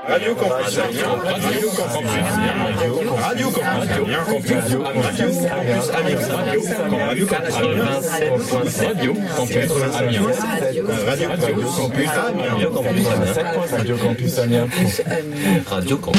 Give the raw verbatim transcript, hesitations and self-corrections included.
Radio Campus Amiens. Radio Campus Amiens. Radio Campus Amiens. Radio Campus Amiens. Radio Campus Amiens. Radio Campus Amiens. Radio Campus Amiens. Radio Campus Amiens. Radio Campus Amiens. Radio Campus